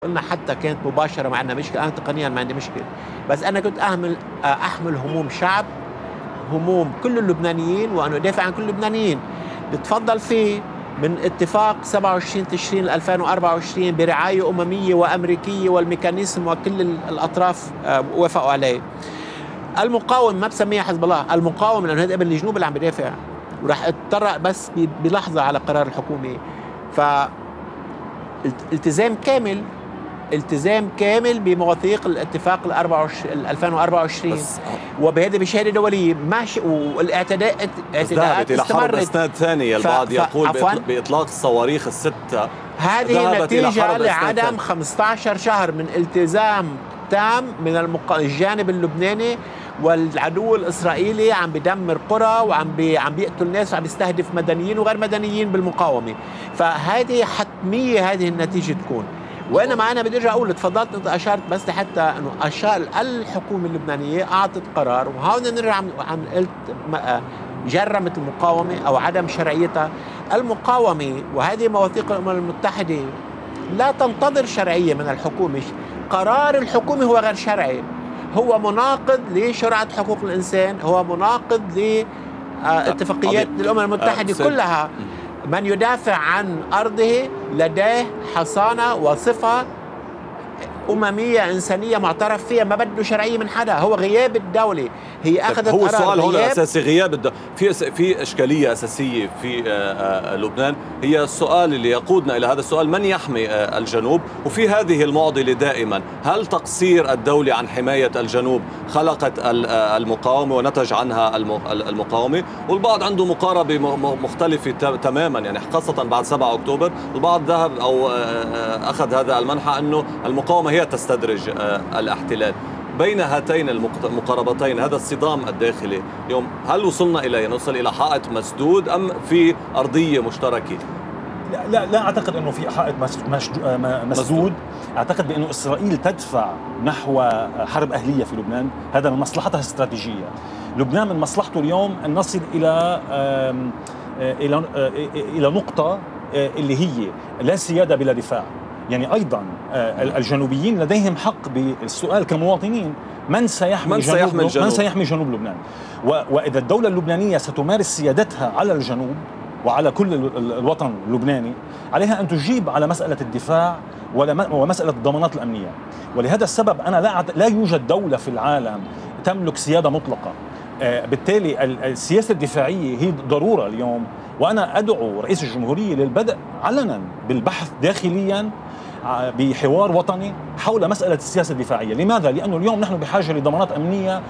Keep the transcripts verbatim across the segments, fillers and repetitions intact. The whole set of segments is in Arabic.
قلنا حتى كانت مباشرة ما عندنا مشكلة، أنا تقنيا ما عندي مشكلة، بس أنا كنت أحمل أحمل هموم شعب، هموم كل اللبنانيين، وأنا أدافع عن كل اللبنانيين. بتفضل فيه من اتفاق سبعة وعشرين تشرين ألفين وأربعة وعشرين برعاية أممية وأمريكية والميكانيزم وكل الأطراف وافقوا عليه. المقاوم ما بسميها حزب الله، المقاوم لأنه هذا ابن الجنوب اللي عم بدافع، وراح اتطرق بس بلحظة على قرار الحكومة. ف التزام كامل التزام كامل بمواثيق الاتفاق ألفين وأربعة وعشرين، وبهذه بشهاده دوليه ماشي، والاعتداءات اعتداءات استمرت. حرب اسناد ثانيه. البعض يقول باطلاق الصواريخ السته هذه نتيجه لعدم خمسة عشر شهر من التزام تام من المق... الجانب اللبناني، والعدو الاسرائيلي عم بدمر قرى وعم بي... عم بيقتل ناس وعم بيستهدف مدنيين وغير مدنيين بالمقاومه. فهذه حتميه هذه النتيجه تكون. وانما انا بدي ارجع اقول، تفضلت انت اشرت بس حتى انه اشار الحكومه اللبنانيه اعطت قرار، وهون نرجع عن قلت جرمت المقاومه او عدم شرعيتها. المقاومه وهذه مواثيق الامم المتحده لا تنتظر شرعيه من الحكومه، قرار الحكومه هو غير شرعي، هو مناقض لشرعه حقوق الانسان، هو مناقض لاتفاقيات الامم المتحده كلها. من يدافع عن أرضه لديه حصانة وصفة أممية إنسانية معترف فيها، ما بده شرعية من حدا، هو غياب الدولة. هي أخذت هو السؤال هون الأساسي غياب الدولة. في في إشكالية أساسية في لبنان، هي السؤال اللي يقودنا إلى هذا السؤال: من يحمي الجنوب؟ وفي هذه المعضلة دائما، هل تقصير الدولة عن حماية الجنوب خلقت المقاومة ونتج عنها المقاومة؟ والبعض عنده مقاربة مختلفة تماما، يعني خاصة بعد سبعة أكتوبر البعض ذهب أو أخذ هذا المنحى أنه المقاومة هي تستدرج الاحتلال. بين هاتين المقاربتين هذا الصدام الداخلي اليوم، هل وصلنا إلى نوصل إلى حائط مسدود أم في أرضية مشتركة؟ لا لا, لا أعتقد أنه في حائط مسدود. أعتقد بأنه إسرائيل تدفع نحو حرب أهلية في لبنان، هذا من مصلحتها الاستراتيجية. لبنان من مصلحته اليوم أن نصل إلى إلى إلى نقطة اللي هي لا سيادة بلا دفاع. يعني أيضا الجنوبيين لديهم حق بالسؤال كمواطنين: من سيحمي, من جنوب, سيحمي, من سيحمي جنوب لبنان؟ وإذا الدولة اللبنانية ستمارس سيادتها على الجنوب وعلى كل الوطن اللبناني، عليها أن تجيب على مسألة الدفاع ومسألة الضمانات الأمنية. ولهذا السبب أنا لا لا يوجد دولة في العالم تملك سيادة مطلقة. بالتالي السياسة الدفاعية هي ضرورة اليوم، وأنا أدعو رئيس الجمهورية للبدء علنا بالبحث داخليا بحوار وطني حول مسألة السياسة الدفاعية. لماذا؟ لأنه اليوم نحن بحاجة لضمانات أمنية.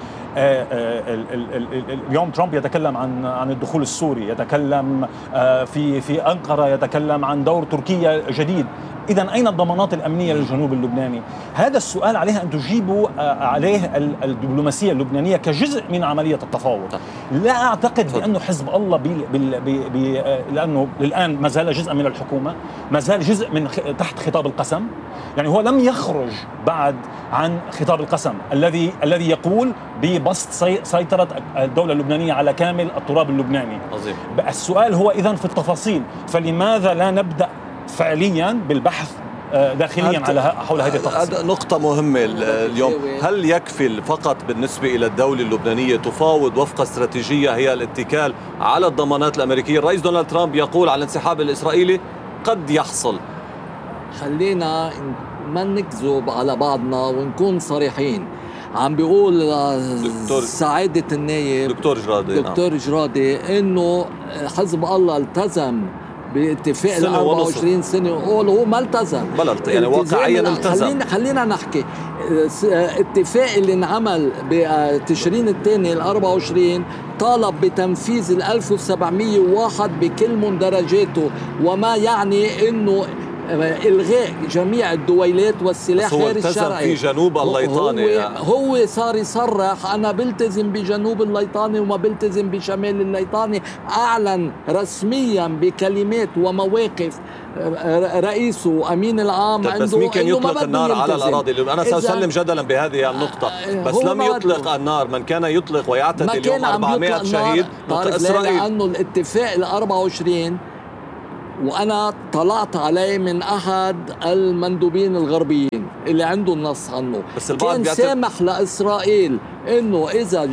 اليوم ترامب يتكلم عن عن الدخول السوري، يتكلم في في أنقرة يتكلم عن دور تركيا جديد. إذن أين الضمانات الأمنية للجنوب اللبناني؟ هذا السؤال عليها أن تجيبوا عليه الدبلوماسية اللبنانية كجزء من عملية التفاوض. لا أعتقد بأنه حزب الله بي بي بي بي لأنه الآن ما زال جزء من الحكومة، ما زال جزء من تحت خطاب القسم. يعني هو لم يخرج بعد عن خطاب القسم الذي الذي يقول ببسط سيطرة الدولة اللبنانية على كامل التراب اللبناني. عظيم. السؤال هو إذن في التفاصيل، فلماذا لا نبدأ فعليا بالبحث داخليا على حول هذه التفاصيل؟ هذا نقطة مهمة اليوم. هل يكفي فقط بالنسبة إلى الدولة اللبنانية تفاوض وفق استراتيجية هي الاتكال على الضمانات الأمريكية؟ الرئيس دونالد ترامب يقول على الانسحاب الإسرائيلي قد يحصل. خلينا ما نكذب على بعضنا ونكون صريحين. عم بيقول دكتور سعادة النايب دكتور جرادي دكتور نعم. جرادي إنه حزب الله التزم باتفاق ال أربعة وعشرين سنة، يقول هو ما التزم. بلد يعني واقعيا التزم. خلينا خلينا نحكي اتفاق اللي انعمل بتشرين الثاني ال أربعة وعشرين طالب بتنفيذ ال ألف وسبعمية وواحد بكل مندرجاته، وما يعني انه إلغاء جميع الدويلات والسلاح غير الشرعي في جنوب الليطاني. هو, هو صار يصرح أنا بلتزم بجنوب الليطاني وما بلتزم بشمال الليطاني. أعلن رسميا بكلمات ومواقف رئيسه أمين العام عنده. بس مين كان يطلق النار على الأراضي؟ أنا سأسلم جدلا بهذه النقطة، بس لم يطلق النار. من كان يطلق ويعتدي اليوم أربعمائة شهيد إسرائيل، لأنه الاتفاق ال أربعة وعشرين وأنا طلعت عليه من أحد المندوبين الغربيين اللي عنده النص عنه، بس البعض كان بيعتبر... سامح لإسرائيل إنه إذا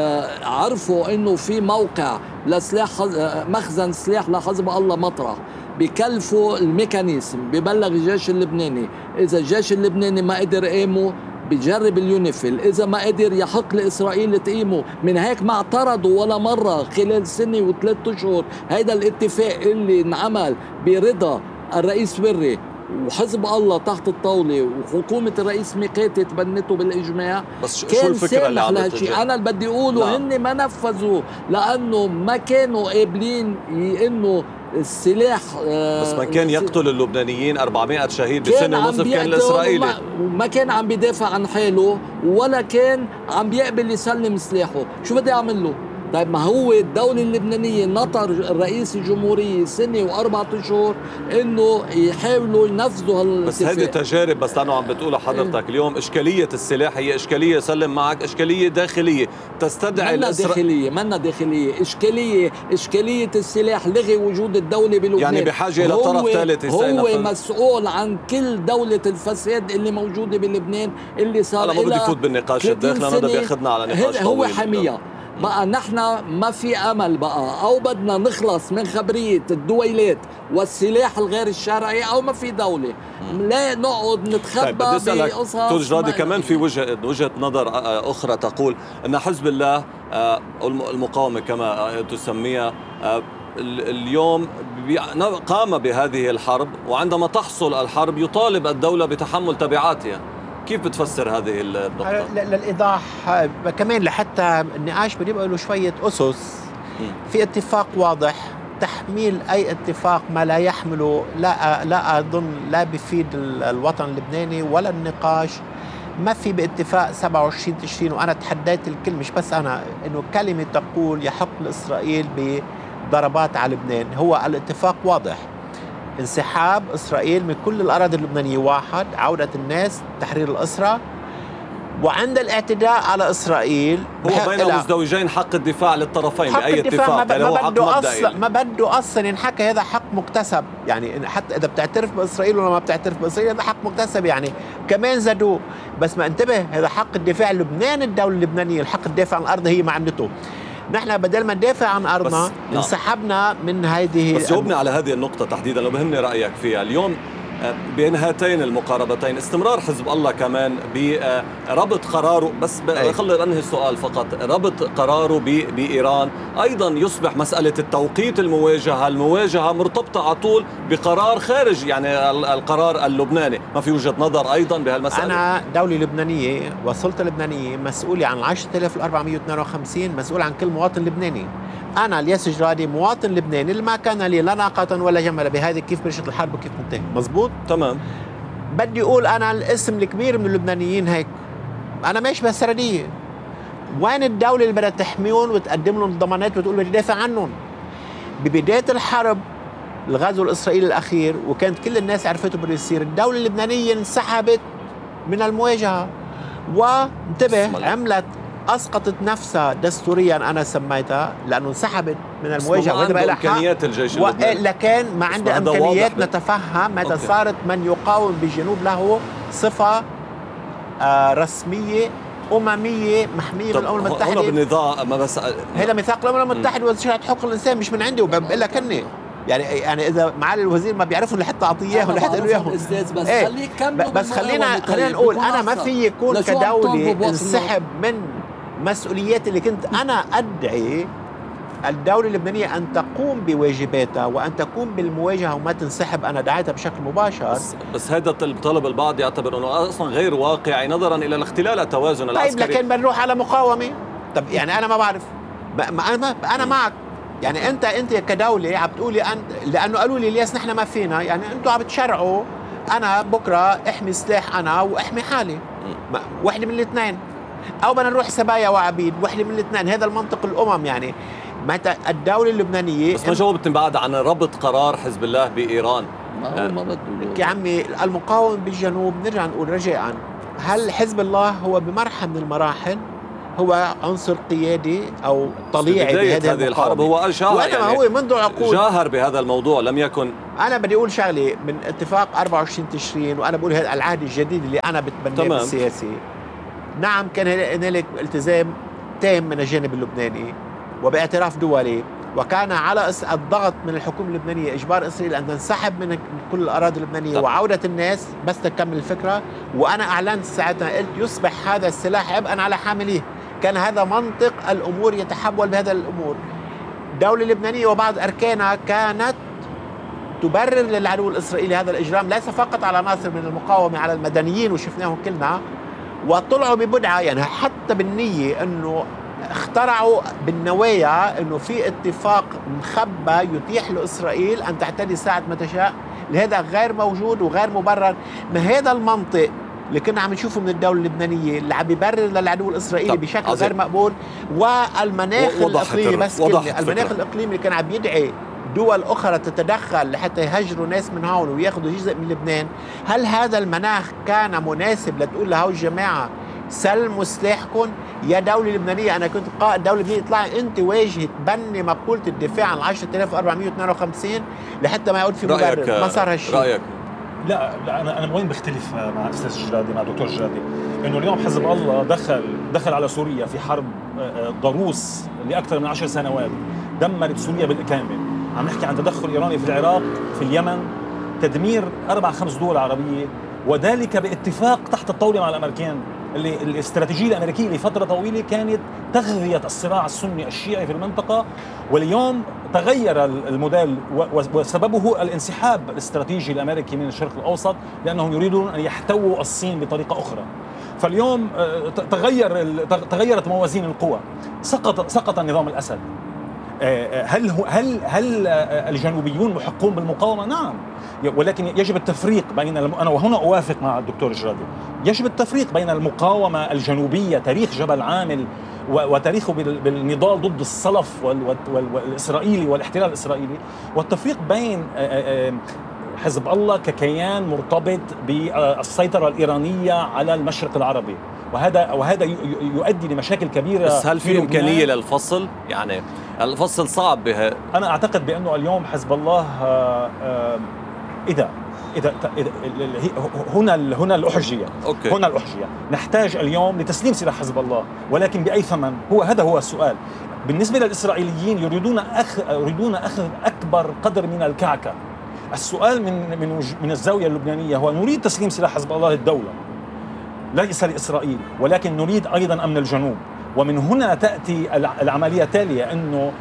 عرفوا إنه في موقع لسلاح مخزن سلاح لحزب الله مطرح بكلفوا الميكانيزم، ببلغ الجيش اللبناني، إذا الجيش اللبناني ما قدر قيمه بجرب اليونيفيل، إذا ما قدر يحق لإسرائيل تقيمه. من هيك ما اعترضوا ولا مرة خلال سنة وثلاث أشهر. هيدا الاتفاق اللي انعمل برضا الرئيس بري وحزب الله تحت الطاولة وحكومة الرئيس ميقاتي تبنته بالإجماع، بس كان شو الفكرة اللي عم لهالشيء. أنا اللي بدي أقوله هن ما نفذوا لأنه ما كانوا قابلين إنه السلاح. بس ما كان يقتل اللبنانيين أربعمائة شهيد بسنة ونصف كان الإسرائيلي، ما كان عم بيدافع عن حاله ولا كان عم بيقبل يسلم سلاحه. شو بدي أعمل له؟ طيب ما هو الدولة اللبنانية نطر الرئيس الجمهورية سنة وأربعة أشهر إنه يحاولوا ينفذوا هالاتفاق. بس هذه تجارب، بس لأنه عم بتقولها حضرتك اليوم إشكالية السلاح هي إشكالية، سلم معك، إشكالية داخلية تستدعي منا الإسرائيل. داخلية منا داخلية إشكالية إشكالية السلاح لغي وجود الدولة بلبنان، يعني بحاجة إلى طرف ثالث. هو مسؤول عن كل دولة الفساد اللي موجودة بلبنان اللي صار. أنا ما بدي فوت بالنقاش الداخلي، أنا بدي بياخذنا على نقاش هو طويل. حمية بقى. نحن ما في أمل بقى، أو بدنا نخلص من خبرية الدويلات والسلاح الغير الشرعي أو ما في دولة. لا نقعد نتخبى طيب بقصص. دكتور جرادي كمان في وجهة وجهة نظر أخرى تقول أن حزب الله المقاومة كما تسميها اليوم قام بهذه الحرب، وعندما تحصل الحرب يطالب الدولة بتحمل تبعاتها. كيف بتفسر هذه النقطة؟ للإيضاح كمان لحتى النقاش بدي بقى له شوية أسس. في اتفاق واضح، تحميل أي اتفاق ما لا يحمله لا لا أظن لا بيفيد الوطن اللبناني ولا النقاش. ما في باتفاق سبعة وعشرين تشرين، وأنا تحديت الكل مش بس أنا، إنه كلمة تقول يحق لإسرائيل بضربات على لبنان. هو الاتفاق واضح، انسحاب إسرائيل من كل الأراضي اللبنانية، واحد، عودة الناس، تحرير الأسرى، وعند الاعتداء على إسرائيل هو بين مزدوجين حق الدفاع للطرفين بأي اتفاق. ما, ما بده أصلا ما بده أصلا ينحكى. هذا حق مكتسب، يعني حتى إذا بتعترف بإسرائيل ولا ما بتعترف بإسرائيل هذا حق مكتسب، يعني كمان زادوه. بس ما انتبه، هذا حق الدفاع لبنان، الدولة اللبنانية الحق الدفاع عن الأرض هي ما عملته. نحن بدل ما ندافع عن أرضنا انسحبنا من هذه. بس جاوبني على هذه النقطة تحديدا لو بهمني رأيك فيها. اليوم بين هاتين المقاربتين استمرار حزب الله كمان بربط قراره، بس خلي انهي السؤال فقط، ربط قراره بإيران أيضا يصبح مسألة التوقيت المواجهة المواجهة مرتبطة على طول بقرار خارج يعني القرار اللبناني. ما في وجهة نظر أيضا بهالمسألة؟ أنا دولة لبنانية والسلطة اللبنانية مسؤولة عن عشرة آلاف وأربعمائة واثنين وخمسين، مسؤول عن كل مواطن لبناني. أنا الياس جرادي مواطن لبناني اللي ما كان لي لا ناقة ولا جمل بهذه كيف برشت الحرب وكيف تنتهي. مزبوط؟ تمام. بدي أقول أنا الاسم الكبير من اللبنانيين هيك، أنا ماشي بهالسردية. وين الدولة اللي بدها تحميهم وتقدم لهم ضمانات وتقول بدي دافع عنهم؟ ببداية الحرب الغزو الإسرائيلي الأخير وكانت كل الناس عرفته بده يصير، الدولة اللبنانية انسحبت من المواجهة وانتبه عملت أسقطت نفسها دستوريا، أنا سميتها لأنه انسحبت من المواجهة. وهذا بقى إمكانيات الجيش اللبناني، لكن ما عنده إمكانيات نتفهم متى صارت من يقاوم بالجنوب له صفة آه رسمية أممية محمية بالأمم المتحدة. هنا بالنظام ما بس هذا ميثاق الأمم المتحدة وشريعة حقوق الإنسان مش من عندي، وبقول لك هني يعني يعني اذا معالي الوزير ما بيعرفوا لحتى اعطيهم لحتى يقولوا اياهم. بس ايه خليك كمل. بس خلينا خلينا نقول انا ما في يكون كدولة انسحب من مسؤوليات اللي كنت انا ادعي الدولة اللبنانية أن تقوم بواجباتها وأن تقوم بالمواجهة وما تنسحب. أنا دعيتها بشكل مباشر. بس, بس هذا الطلب البعض يعتبر أنه أصلا غير واقعي نظرا إلى الاختلال التوازن طيب العسكري. لكن بنروح على مقاومة. طب يعني أنا ما بعرف ما أنا أنا معك يعني أنت أنت كدولة عم تقولي أنت لأنه قالوا لي الياس نحن ما فينا، يعني أنتوا عم تشرعوا أنا بكرة احمي سلاح أنا واحمي حالي، واحدة من الاثنين، أو بدنا نروح سبايا وعبيد، واحدة من الاثنين. هذا المنطق الأمم يعني. متى الدولة اللبنانية بس ما جاوبتني بعد عن ربط قرار حزب الله بإيران. ما ما بده يا عمي المقاومة بالجنوب نرجع نقول رجاء، هل حزب الله هو بمرحلة من المراحل هو عنصر قيادي أو طليعي بهذه هذه الحرب. هو جاهر وإنما يعني هو منذ عقود جاهر بهذا الموضوع، لم يكن. أنا بدي أقول شغلة من اتفاق أربعة وعشرين تشرين، وأنا بقول هذا العهد الجديد اللي أنا بتبناه بالسياسي. نعم كان هنالك التزام تام من الجانب اللبناني وباعتراف دولي، وكان على الضغط من الحكومة اللبنانية إجبار إسرائيل أن تنسحب من كل الأراضي اللبنانية طبعا. وعودة الناس. بس تكمل الفكرة، وأنا أعلنت ساعتها قلت يصبح هذا السلاح عبئا على حامليه. كان هذا منطق الأمور يتحول بهذا الأمور. الدولة اللبنانية وبعض أركانها كانت تبرر للعدو الإسرائيلي هذا الإجرام، ليس فقط على عناصر من المقاومة، على المدنيين وشفناهم كلنا، وطلعوا ببدعة يعني حتى بالنية أنه اخترعوا بالنوايا أنه في اتفاق مخبى يتيح لإسرائيل أن تعتدي ساعة ما تشاء. هذا غير موجود وغير مبرر. ما هذا المنطق اللي كنا عم نشوفه من الدولة اللبنانية اللي عم يبرر للعدو الإسرائيلي بشكل عظيم. غير مقبول. والمناخ الإقليمي بس المناخ الإقليمي اللي كان عم يدعي دول أخرى تتدخل لحتى يهجروا ناس من هون وياخذوا جزء من لبنان. هل هذا المناخ كان مناسب لتقول لهؤلاء الجماعة سلموا سلاحكم يا دولة لبنانية؟ أنا كنت قائد دولة لبنانية، طلع أنت واجهة تبني مقولة الدفاع عن عشرة آلاف وأربعمائة واثنين وخمسين لحتى ما يعود في مبرر. ما صار هالشيء. رأيك؟ لا لا انا انا وين بختلف مع استاذ جرادي، مع دكتور جرادي، انه اليوم حزب الله دخل دخل على سوريا في حرب ضروس لاكثر من عشر سنوات، دمرت سوريا بالكامل. عم نحكي عن تدخل ايراني في العراق، في اليمن، تدمير اربع خمس دول عربيه، وذلك باتفاق تحت الطاوله مع الامريكان. اللي الاستراتيجيه الامريكيه لفتره طويله كانت تغذيه الصراع السني الشيعي في المنطقه، واليوم تغير الموديل وسببه الانسحاب الاستراتيجي الامريكي من الشرق الاوسط، لانهم يريدون ان يحتووا الصين بطريقه اخرى. فاليوم تغير تغيرت موازين القوى، سقط سقط نظام الاسد. هل هل هل الجنوبيون محقون بالمقاومه؟ نعم، ولكن يجب التفريق بين الم... انا وهنا اوافق مع الدكتور جرادي، يجب التفريق بين المقاومه الجنوبيه، تاريخ جبل عامل وتاريخه بالنضال ضد الصلف والاسرائيلي والاحتلال الاسرائيلي، والتفريق بين حزب الله ككيان مرتبط بالسيطره الايرانيه على المشرق العربي، وهذا وهذا يؤدي لمشاكل كبيره. بس هل في امكانيه للفصل؟ يعني الفصل صعب بها. انا اعتقد بانه اليوم حزب الله اذا اذا هنا هنا الاحجيه أوكي. هنا الاحجيه نحتاج اليوم لتسليم سلاح حزب الله، ولكن باي ثمن؟ هو هذا هو السؤال. بالنسبه للاسرائيليين يريدون اخذ يريدون اخذ اكبر قدر من الكعكه. السؤال من من من الزاويه اللبنانيه هو نريد تسليم سلاح حزب الله للدوله، ليس لإسرائيل، ولكن نريد أيضا أمن الجنوب. ومن هنا تأتي العملية التالية، أنه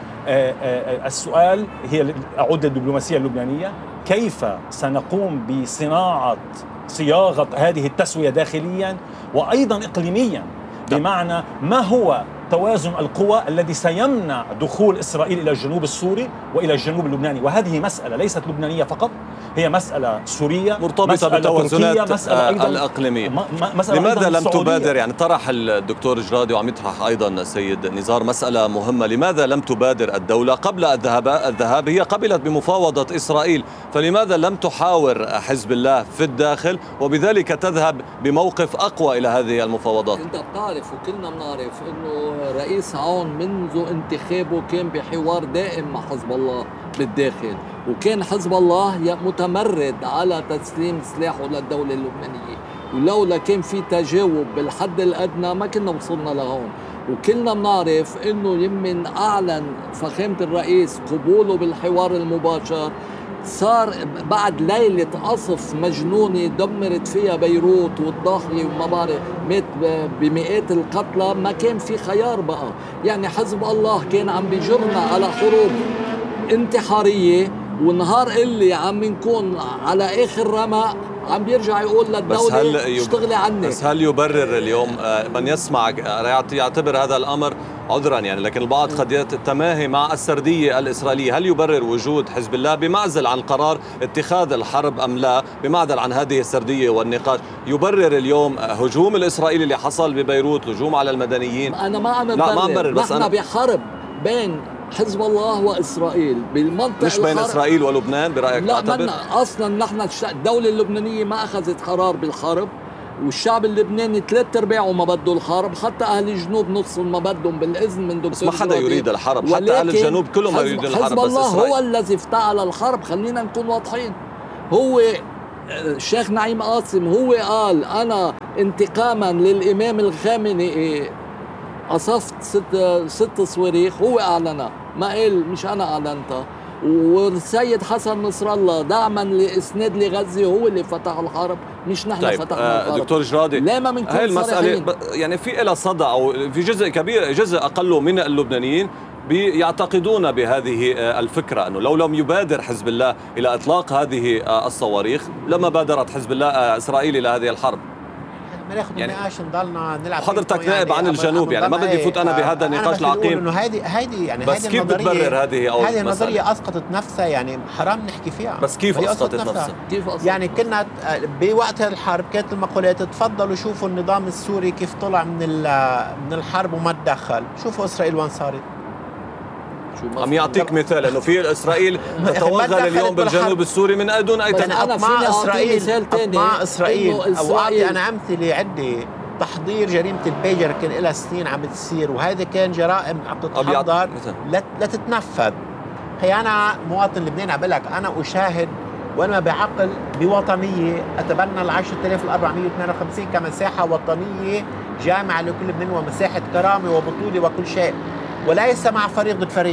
السؤال هي أعود للدبلوماسية اللبنانية، كيف سنقوم بصناعة صياغة هذه التسوية داخليا وأيضا إقليميا، بمعنى ما هو توازن القوى الذي سيمنع دخول إسرائيل إلى الجنوب السوري وإلى الجنوب اللبناني. وهذه مسألة ليست لبنانية فقط، هي مسألة سورية مرتبطة بالتوازنات الإقليمية. لماذا لم تبادر؟ يعني طرح الدكتور جرادي وعم يطرح أيضا السيد نزار مسألة مهمة، لماذا لم تبادر الدولة قبل الذهاب؟ الذهاب هي قبلت بمفاوضة إسرائيل، فلماذا لم تحاور حزب الله في الداخل وبذلك تذهب بموقف أقوى إلى هذه المفاوضات؟ أنت بتعرف وكلنا بنعرف أنه رئيس عون منذ انتخابه كان بحوار دائم مع حزب الله بالداخل، وكان حزب الله متمرد على تسليم سلاحه للدولة اللبنانية، ولولا كان في تجاوب بالحد الأدنى ما كنا وصلنا لهون. وكلنا بنعرف انه يمن اعلن فخامة الرئيس قبوله بالحوار المباشر، صار بعد ليلة قصف مجنونة دمرت فيها بيروت والضاحية وما بعرف مات بمئات القتلى، ما كان في خيار بقى. يعني حزب الله كان عم بيجرنا على حروب انتحارية، ونهار اللي عم نكون على آخر رمق عم بيرجع يقول للدولة اشتغلي عني. بس هل يبرر اليوم من يسمع يعتبر هذا الأمر عذرا يعني، لكن البعض قد يتماهي مع السردية الإسرائيلية، هل يبرر وجود حزب الله بمعزل عن قرار اتخاذ الحرب أم لا، بمعزل عن هذه السردية والنقاش؟ يبرر اليوم هجوم الإسرائيلي اللي حصل ببيروت، هجوم على المدنيين؟ أنا ما عم ببرر، بس نحن بحرب بين حزب الله وإسرائيل بالمنطقة، مش بين إسرائيل ولبنان برأيك؟ لا، من أصلا نحن الدولة اللبنانية ما أخذت قرار بالحرب، والشعب اللبناني ثلاث ارباعه ما بده الحرب، حتى اهل الجنوب نصهم ما بدهم بالاذن من دكتور بس ما حدا يريد الحرب، حتى اهل الجنوب كلهم ما يريدون الحرب. حزب الله هو الذي افتعل الحرب، خلينا نكون واضحين. هو الشيخ نعيم قاسم هو قال انا انتقاما للامام الخامنئي قصفت ست ست صواريخ، هو اعلنها، ما قال مش انا اعلنتها. والسيد حسن نصر الله دعما لاسناد لغزه هو اللي فتح الحرب، مش نحن طيب فتحنا الحرب. دكتور جرادي، لا ما هاي المسألة يعني في لها صدى، او في جزء كبير جزء اقل من اللبنانيين يعتقدون بهذه الفكرة أنه لو لم يبادر حزب الله إلى إطلاق هذه الصواريخ لما بادرت حزب الله إسرائيل إلى هذه الحرب. يعني نضلنا نلعب. حضرتك نائب يعني عن الجنوب، يعني ما بدي فوت أنا بهذا النقاش العقيم، إنه هذه هذه يعني بس كيف بتبرر هذه أو هذه النظرية أسقطت نفسها، يعني حرام نحكي فيها. بس كيف أسقطت نفسها؟ كيف أسقطت؟ يعني كنا بوقت الحرب كانت المقولات تفضلوا شوفوا النظام السوري كيف طلع من من الحرب وما تدخل، شوفوا إسرائيل وين صارت. عم يعطيك مثال انه في اسرائيل تتوغل اليوم بالجنوب السوري من دون اي تنقل. اطماع اسرائيل اطماع اسرائيل او اعطي انا امثله عده. تحضير جريمه البيجر كان لها سنين عم تصير، وهذا كان جرائم عم تتحضر لا تتنفذ. هي انا مواطن لبناني عم بقول لك انا اشاهد وانا بعقل بوطنيه اتبنى ال عشرة آلاف وأربعمئة واثنين وخمسين كمساحه وطنيه جامعه لكل لبنان ومساحه كرامه وبطوله وكل شيء، وليس مع فريق ضد فريق.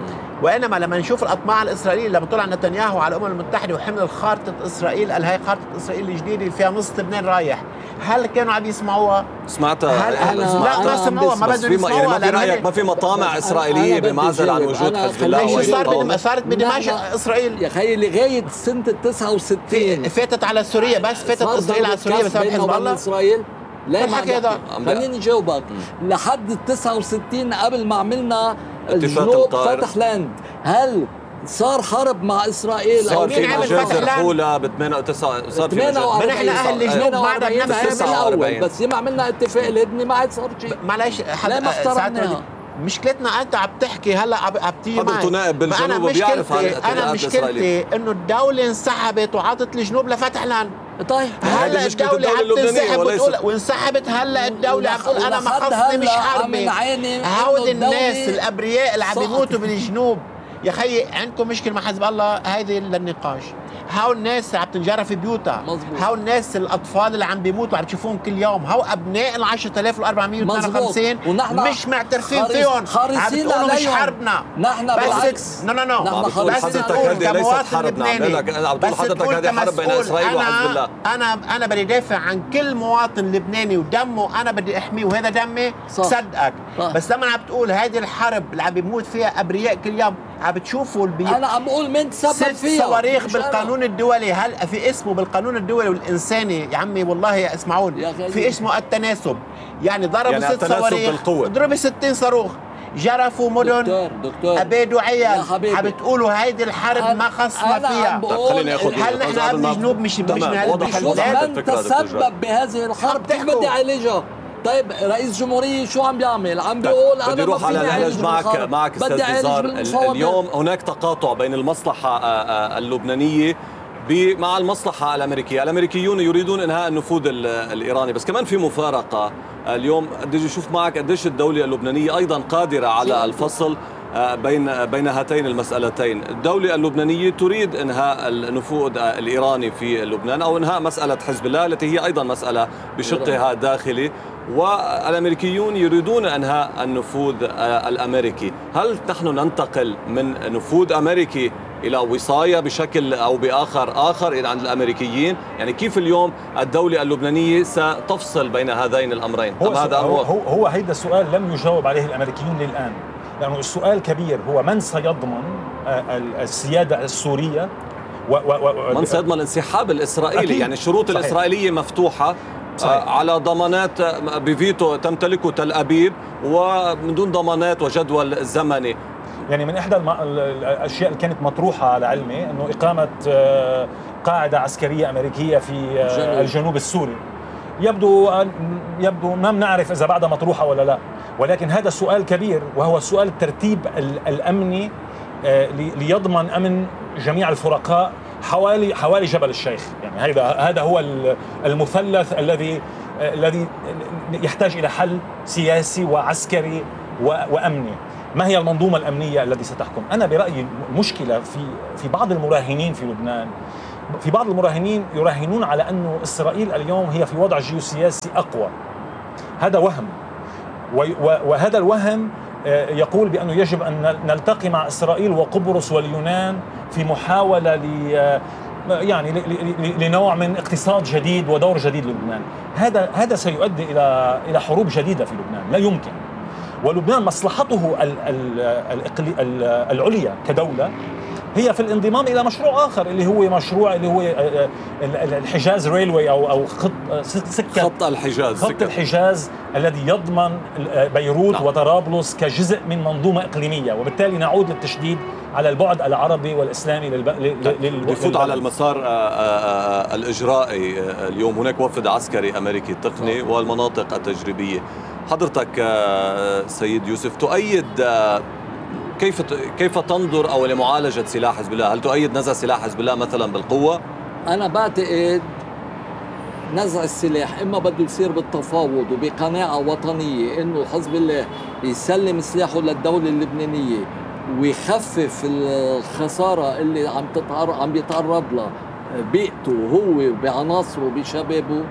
وانما لما نشوف الاطماع الاسرائيليه لما طلع نتنياهو على الامم المتحده وحمل خارطه اسرائيل، قال هي خارطه اسرائيل الجديده اللي فيها نص لبنان رايح، هل كانوا عم يسمعوها؟ سمعتها؟ هل لا ما سمعوها، ما بدهم يسمعوها. ما في رايك ما في مطامع اسرائيليه بمعزل عن وجود حزب الله؟ شو صار؟ صارت بدمشق اسرائيل يا خيي لغايه سنه تسعة وستين فاتت على سوريا، بس فاتت اسرائيل على سوريا بسبب حزب الله. اسرائيل لا الحكي هذا خليني جاوبك. لحد تسعة وستين قبل ما عملنا الجنوب فتح لاند، هل صار حرب مع اسرائيل؟ صار في مجازر حولة ب ثمانية وتسعين، صار في مجازر. نحن اهل الجنوب بعد بنفس الاول، بس يوم عملنا اتفاق الهدنه ما عاد صار شيء. معلش لا ما اخترعناها. مشكلتنا انت عم تحكي هلا عم تيجي معي. حضرته نائب بالجنوب وبيعرف عن انا مشكلتي انه الدوله انسحبت وعطت الجنوب لفتح لاند. طيب هلا الدولة عم تنسحب وتقول وانسحبت، هلا الدولة عم تقول انا ما خصني مش حربي. هود الناس الابرياء اللي عم بيموتوا بالجنوب يا خيي عندكم مشكلة مع حزب الله، هيدي للنقاش. هاو الناس عم تنجرى في بيوتها، هاو الناس الاطفال اللي عم بيموتوا عم تشوفوهم كل يوم، هاو ابناء ال عشرة آلاف وأربعمئة واثنين وخمسين مش معترفين فيهم، عم تقولوا مش حربنا. نحن بالعكس نو نو نو بس تقول كمواطن لبناني، بس تقول كمسؤول انا انا انا بدي دافع عن كل مواطن لبناني ودمه انا بدي احميه وهذا دمي، صدقك. بس لما عم بتقول هذه الحرب اللي عم بيموت فيها ابرياء كل يوم، عم بتشوفوا البي... انا عم بقول مين تسبب فيها. ست صواريخ بالقانون الدولي، هل في اسمه بالقانون الدولي والانساني يا عمي والله يا اسمعوني، في اسمه التناسب. يعني ضربوا يعني ست صواريخ، ضربوا ستين صاروخ، جرفوا مدن، دكتور دكتور ابيدوا عيال، عم بتقولوا هيدي الحرب ما خصنا فيها. هل نحن قبل الجنوب مش مش من هالبلاد؟ من تسبب بهذه الحرب كيف بدي اعالجها؟ طيب رئيس جمهورية شو عم بيعمل؟ عم بيقول انا بدي اروح على العلاج معك معك استاذ نزار. اليوم هناك تقاطع بين المصلحة اللبنانية مع المصلحة الأمريكية. الأمريكيون يريدون إنهاء النفوذ الإيراني، بس كمان في مفارقة اليوم. بدي أشوف معك قديش الدولة اللبنانية أيضا قادرة على الفصل بين بين هاتين المسألتين. الدولة اللبنانية تريد إنهاء النفوذ الإيراني في لبنان أو إنهاء مسألة حزب الله التي هي أيضا مسألة بشقها داخلي، والأمريكيون يريدون إنهاء النفوذ الأمريكي. هل نحن ننتقل من نفوذ أمريكي إلى وصاية بشكل أو بآخر آخر عند الأمريكيين؟ يعني كيف اليوم الدولة اللبنانية ستفصل بين هذين الأمرين؟ هو هذا هو هو, هو هيدا السؤال لم يجاوب عليه الأمريكيون للآن، لأنه السؤال كبير. هو من سيضمن السيادة السورية و و من سيضمن الانسحاب الإسرائيلي؟ أكيد. يعني الشروط صحيح. الإسرائيلية مفتوحة صحيح. على ضمانات بفيتو تمتلكه تل أبيب ومن دون ضمانات وجدول زمني. يعني من إحدى الأشياء اللي كانت مطروحة على علمي أنه إقامة قاعدة عسكرية أمريكية في الجنوب السوري. يبدو يبدو ما بنعرف إذا بعدها مطروحة ولا لا، ولكن هذا سؤال كبير، وهو سؤال الترتيب الأمني ليضمن أمن جميع الفرقاء حوالي حوالي جبل الشيخ. يعني هذا هذا هو المثلث الذي الذي يحتاج إلى حل سياسي وعسكري وأمني. ما هي المنظومة الأمنية التي ستحكم؟ أنا برأيي المشكلة في في بعض المراهنين في لبنان، في بعض المراهنين يراهنون على أن إسرائيل اليوم هي في وضع جيوسياسي أقوى. هذا وهم، وهذا الوهم يقول بأنه يجب أن نلتقي مع إسرائيل وقبرص واليونان في محاولة ل يعني لنوع من اقتصاد جديد ودور جديد للبنان. هذا هذا سيؤدي إلى إلى حروب جديدة في لبنان، لا يمكن. ولبنان مصلحته العليا كدولة هي في الانضمام إلى مشروع آخر اللي هو مشروع اللي هو الحجاز ريلوي أو أو خط سكة خط الحجاز خط الحجاز الذي يضمن بيروت نعم. وطرابلس كجزء من منظومة إقليمية، وبالتالي نعود للتشديد على البعد العربي والإسلامي للب... يفوت على المسار الإجرائي. اليوم هناك وفد عسكري أمريكي تقني صح. والمناطق التجريبية. حضرتك سيد يوسف تؤيد كيف كيف تنظر او لمعالجه سلاح حزب الله؟ هل تؤيد نزع سلاح حزب الله مثلا بالقوه؟ انا بعتقد نزع السلاح اما بده يصير بالتفاوض وبقناعه وطنيه انه حزب الله يسلم سلاحه للدوله اللبنانيه ويخفف الخساره اللي عم تتعرض عم بيتعرض لها بيئته هو بعناصره بشبابه،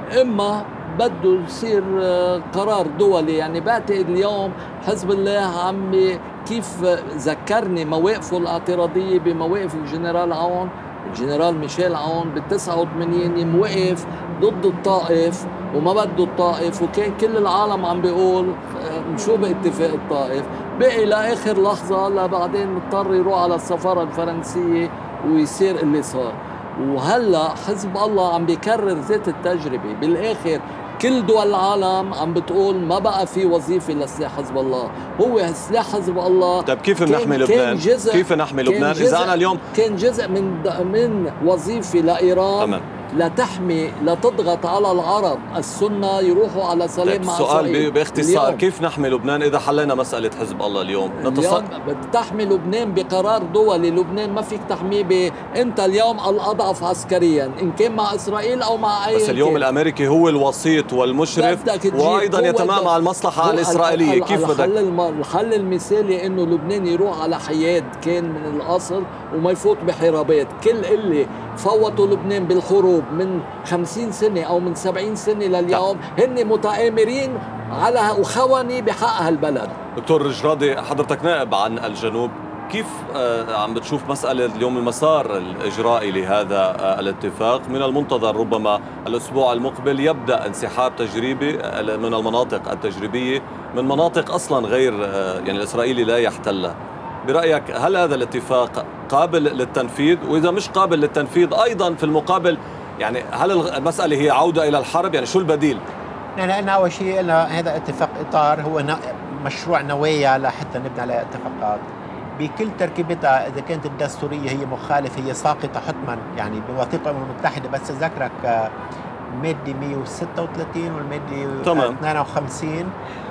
اما بده يصير قرار دولي. يعني بعتقد اليوم حزب الله عم كيف ذكرني مواقفه الاعتراضية بمواقف الجنرال عون الجنرال ميشيل عون بالتسعة وثمانين موقف ضد الطائف وما بده الطائف، وكان كل العالم عم بيقول شو باتفاق الطائف، بقي لآخر لحظة لبعدين مضطر يروح على السفارة الفرنسية ويصير اللي صار. وهلا حزب الله عم بيكرر ذات التجربة. بالآخر كل دول العالم عم بتقول ما بقى في وظيفة لسلاح حزب الله، هو سلاح حزب الله. طيب كيف نحمي لبنان؟ كيف نحمي لبنان إذا أنا اليوم كان جزء من من وظيفة لإيران تمام. لتحمي لتضغط على العرب السنة يروحوا على سلام مع إسرائيل. السؤال باختصار كيف نحمي لبنان إذا حلينا مسألة حزب الله اليوم؟ اليوم تحمي لبنان بقرار دولي. لبنان ما فيك تحميه ب... أنت اليوم الأضعف عسكريا إن كان مع إسرائيل أو مع أي بس اليوم كان. الأمريكي هو الوسيط والمشرف وأيضا يتمام مع المصلحة الإسرائيلية. كيف بدك؟ الحل, الحل المثالي إنه لبنان يروح على حياد كان من الأصل وما يفوت بحرابات. كل اللي فوتوا لبنان بالحروب من خمسين سنة أو من سبعين سنة لليوم هن متآمرين على وخوني بحق هالبلد. دكتور رجرادي، حضرتك نائب عن الجنوب، كيف عم بتشوف مسألة اليوم المسار الإجرائي لهذا الاتفاق؟ من المنتظر ربما الأسبوع المقبل يبدأ انسحاب تجريبي من المناطق التجريبية من مناطق أصلا غير يعني الإسرائيلي لا يحتلها. برأيك هل هذا الاتفاق قابل للتنفيذ؟ وإذا مش قابل للتنفيذ أيضا في المقابل يعني هل المسألة هي عودة إلى الحرب؟ يعني شو البديل؟ لأن أول شيء هذا اتفاق إطار هو مشروع نوايا لحتى نبني على اتفاقات بكل تركيبتها. إذا كانت الدستورية هي مخالفة هي ساقطة حتما، يعني بوثيقة الأمم المتحدة. بس أذكرك مادة مئة وستة وثلاثين والمادة اثنين وخمسين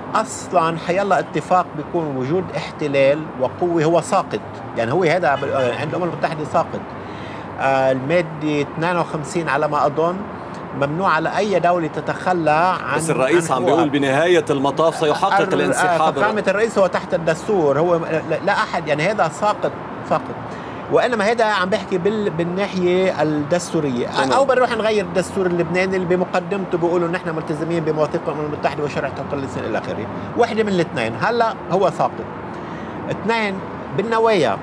اصلا حيلا اتفاق بيكون وجود احتلال وقوه هو ساقط، يعني هو هذا عند الامم المتحده ساقط. آه الماده اثنين وخمسين على ما اظن ممنوع على اي دوله تتخلى عن بس الرئيس عم بيقول بنهايه المطاف سيحقق الانسحاب. فقامه الرئيس هو تحت الدستور، هو لا احد يعني هذا ساقط ساقط. وانما هذا عم بحكي بال... بالناحيه الدستوريه. تمام. او بنروح نغير الدستور اللبناني اللي بمقدمته بيقولوا نحن ملتزمين بمواثيق الامم المتحده وشرع حقوق الانسان الى اخره. واحده من الاثنين، هلا هو ساقط. اثنين بالنوايا.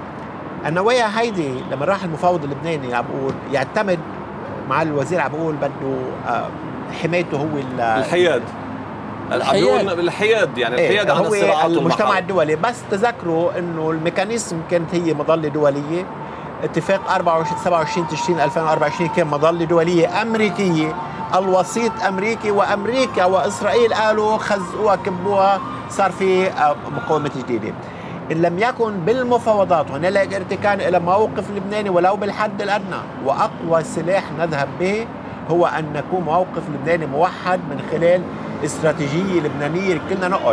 النوايا هيدي لما راح المفاوض اللبناني عم بقول يعتمد مع الوزير عم بقول بده حمايته هو الحياد الحياد الحياد يعني الحياد عن الصراعات المجتمع الدولي. بس تذكروا انه الميكانيزم كانت هي مظله دوليه. اتفاق أربعة وعشرين سبعة وعشرين تشرين ألفين وأربعة وعشرين كان مظله دوليه امريكيه، الوسيط امريكي، وامريكا واسرائيل قالوا خزقوها كبوها، صار في مقاومه جديده. ان لم يكن بالمفاوضات هنالك ارتكان الى موقف لبناني ولو بالحد الادنى، واقوى سلاح نذهب به هو ان نكون موقف لبناني موحد من خلال استراتيجية لبنانية كلنا نقعد.